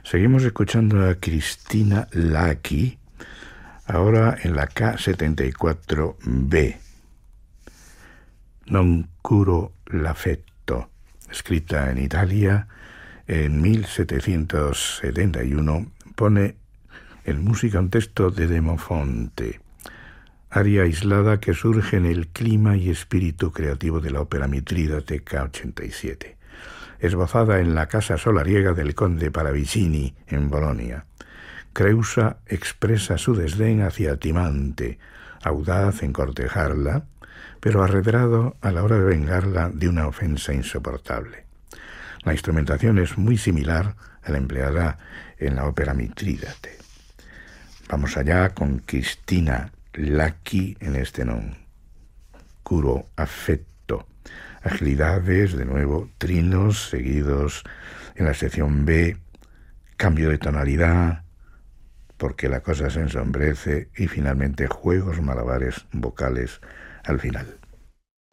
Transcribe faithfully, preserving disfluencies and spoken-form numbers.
Seguimos escuchando a Cristina Lacchi, ahora en la K setenta y cuatro B. Non curo l'affetto, escrita en Italia en mil setecientos setenta y uno, pone en música un texto de Demofonte, aria aislada que surge en el clima y espíritu creativo de la ópera Mitrídate K ochenta y siete, esbozada en la casa solariega del conde Paravicini en Bolonia. Creusa expresa su desdén hacia Timante, audaz en cortejarla, pero arredrado a la hora de vengarla de una ofensa insoportable. La instrumentación es muy similar a la empleada en la ópera Mitrídate. Vamos allá con Cristina Lacchi en este non curo affetto. Agilidades, de nuevo, trinos seguidos en la sección B, cambio de tonalidad, porque la cosa se ensombrece, y finalmente juegos malabares vocales al final.